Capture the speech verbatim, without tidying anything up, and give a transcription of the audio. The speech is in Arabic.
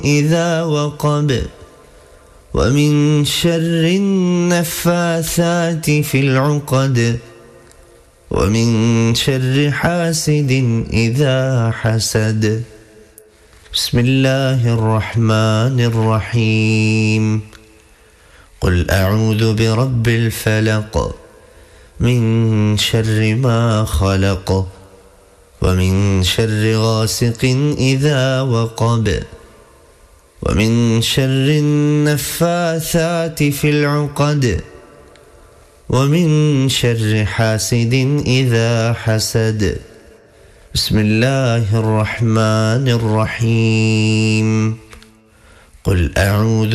إذا وقب ومن شر النفاثات في العقد ومن شر حاسد إذا حسد. بسم الله الرحمن الرحيم. قل أعوذ برب الفلق من شر ما خلق ومن شر غاسق إذا وقب ومن شر النفاثات في العقد ومن شر حاسد إذا حسد. بسم الله الرحمن الرحيم. قل أعوذ